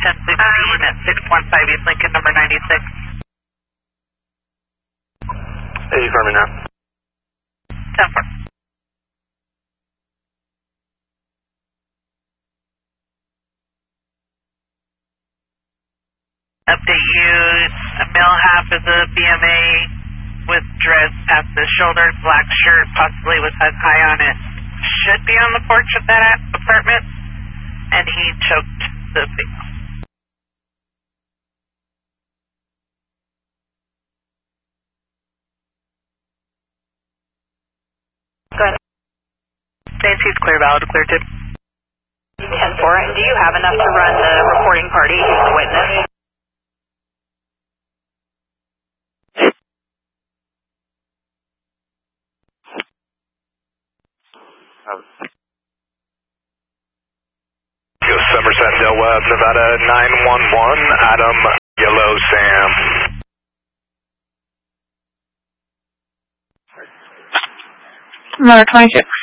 1015 at 615 East Lincoln, number 96. Hey, you for me now? 10-4. Update you, a male half is a BMA with dreads past the shoulders, black shirt, possibly with a tie on it. Should be on the porch of that apartment, and he choked the female. Go ahead. Nancy's clear, valid, clear tip. 10-4, and do you have enough to run the reporting party who's the witness? Somerset Del Webb, Nevada 911, Adam, Yellow Sam. Number 26.